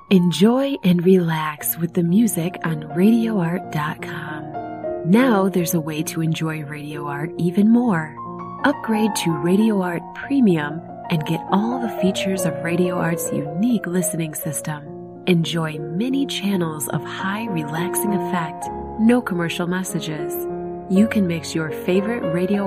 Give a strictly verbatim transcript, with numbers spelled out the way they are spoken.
Enjoy and relax with the music on radio art dot com. Now there's a way to enjoy Radio Art even more. Upgrade to Radio Art Premium and get all the features of Radio Art's unique listening system. Enjoy many channels of high relaxing effect, no commercial messages. You can mix your favorite Radio